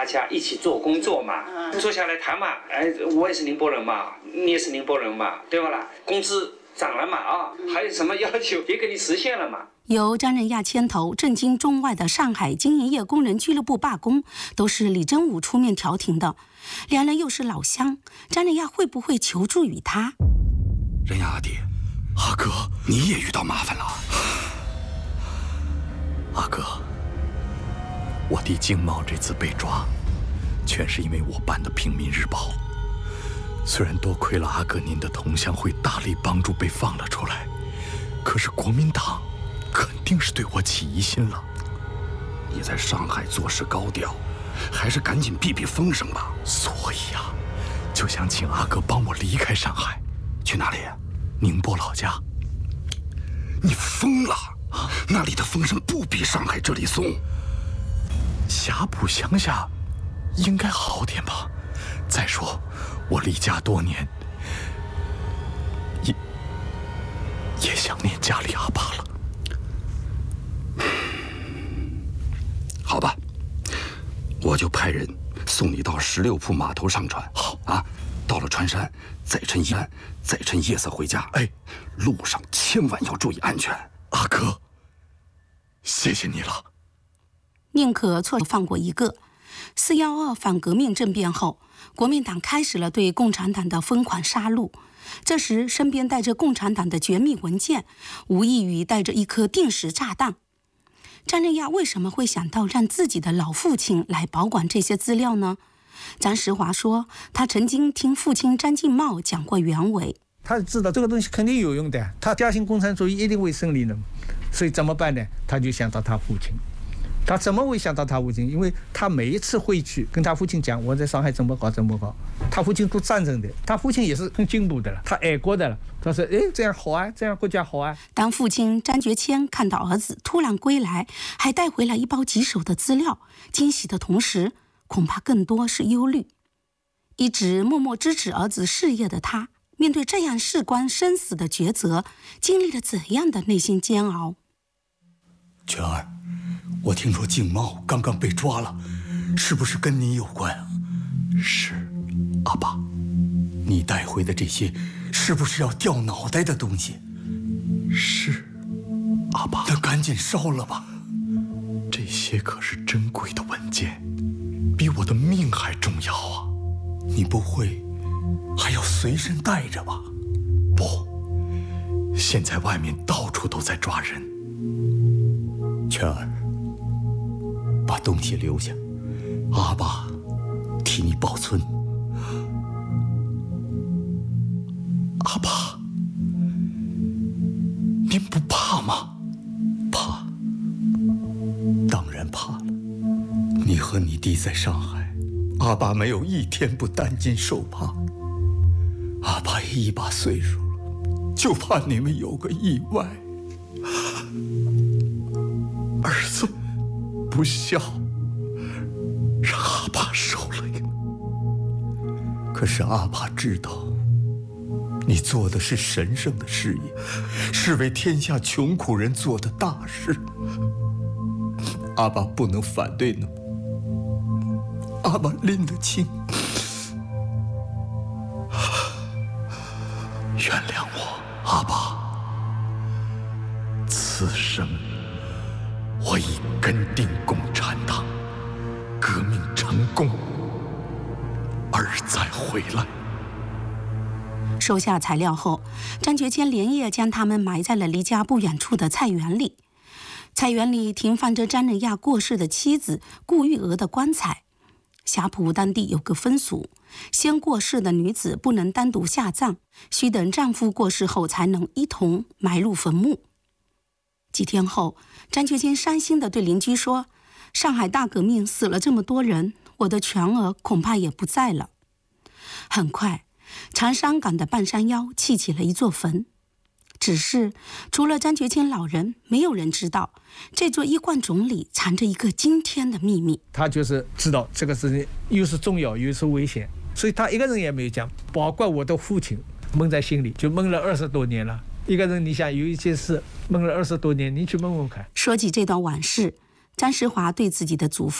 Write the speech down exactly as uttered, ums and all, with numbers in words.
家一起做工作嘛，坐下来谈嘛，哎，我也是宁波人嘛，你也是宁波人嘛，对吧啦？工资涨了嘛啊，还有什么要求也给你实现了嘛。 由张仁亚牵头震惊中外的上海经营业工人俱乐部罢工，都是李真武出面调停的。两人又是老乡，张仁亚会不会求助于他？ 仁亚阿弟，阿哥，你也遇到麻烦了。阿哥，我弟经贸这次被抓，全是因为我办的《平民日报》。虽然多亏了阿哥您的同乡会大力帮助被放了出来，可是国民党肯定是对我起疑心了。 你在上海做事高调，还是赶紧避避风声吧。 所以呀、啊，就想请阿哥帮我离开上海。 去哪里？ 宁波老家。 你疯了啊！那里的风声不比上海这里松。 霞浦乡下应该好点吧？再说我离家多年，也也想念家里阿爸了。 好吧，我就派人送你到十六铺码头上船。 好啊，到了川山，再趁夜，再趁夜色回家。 哎， 路上千万要注意安全。 阿哥，谢谢你了。 宁可错放过一个。四幺二反革命政变后，国民党开始了对共产党的疯狂杀戮。这时，身边带着共产党的绝密文件，无异于带着一颗定时炸弹。张仁亚为什么会想到让自己的老父亲来保管这些资料呢？张石华说，他曾经听父亲张敬茂讲过原委。 他知道这个东西肯定有用的，他家兴共产主义一定会胜利的，所以怎么办呢？他就想到他父亲。他怎么会想到他父亲？因为他每一次回去跟他父亲讲，我在上海怎么搞怎么搞，他父亲都赞成的。他父亲也是很进步的了，他爱国的了。他说：“哎，这样好啊，这样国家好啊。” 当父亲张觉谦看到儿子突然归来，还带回来一包棘手的资料，惊喜的同时，恐怕更多是忧虑。一直默默支持儿子事业的他，面对这样事关生死的抉择，经历了怎样的内心煎熬？ 娟儿，我听说敬茂刚刚被抓了，是不是跟你有关啊？是，阿爸，你带回的这些是不是要掉脑袋的东西？是，阿爸，那赶紧烧了吧。这些可是珍贵的文件，比我的命还重要啊！你不会还要随身带着吧？不，现在外面到处都在抓人。娟儿，把东西留下，阿爸替你保存。阿爸，您不怕吗？怕，当然怕了。你和你弟在上海，阿爸没有一天不担惊受怕。阿爸也一把岁数了，就怕你们有个意外。儿子不孝，让阿爸受累了。可是阿爸知道，你做的是神圣的事业，是为天下穷苦人做的大事。阿爸不能反对呢，阿爸拎得清。原谅我，阿爸。此生我已根定共产党，革命成功，儿再回来。 收下材料后，张觉谦连夜将他们埋在了离家不远处的菜园里。菜园里停放着张仁亚过世的妻子顾玉娥的棺材。霞浦当地有个风俗，先过世的女子不能单独下葬，需等丈夫过世后才能一同埋入坟墓。几天后，张觉谦伤心地对邻居说：“上海大革命死了这么多人，我的全儿恐怕也不在了。”很快，长沙港的半山腰砌起了一座坟。只是除了张觉谦老人，没有人知道这座衣冠冢里藏着一个惊天的秘密。 他就是知道这个事情又是重要又是危险，所以他一个人也没有讲，包括我的父亲闷在心里，就闷了二十多年了。一个人你想有一件事闷了二十多年，你去问问看。 说起这段往事，张石华对自己的祖父